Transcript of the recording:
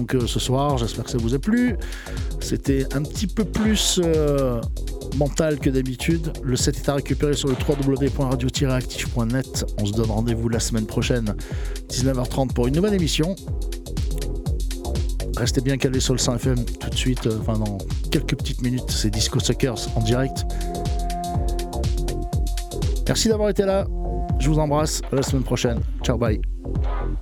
Donc ce soir, j'espère que ça vous a plu. C'était un petit peu plus mental que d'habitude. Le set est à récupérer sur le www.radio-active.net. On se donne rendez-vous la semaine prochaine, 19h30 pour une nouvelle émission. Restez bien calés sur le 100 FM tout de suite, dans quelques petites minutes, c'est Disco Suckers en direct. Merci d'avoir été là. Je vous embrasse. À la semaine prochaine. Ciao, bye.